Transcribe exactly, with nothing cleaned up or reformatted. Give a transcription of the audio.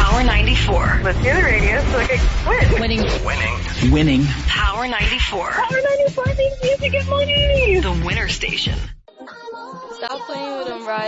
Power ninety-four. Let's hear the radio so I can win. Winning. Winning. Winning. Power ninety-four. Power ninety-four means you get money. The winner station. Stop playing with them, Ryan.